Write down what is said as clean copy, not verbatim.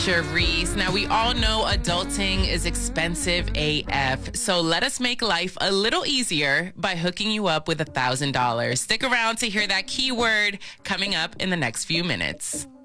Reese. Now, we all know adulting is expensive AF, so let us make life a little easier by hooking you up with $1,000. Stick around to hear that keyword coming up in the next few minutes.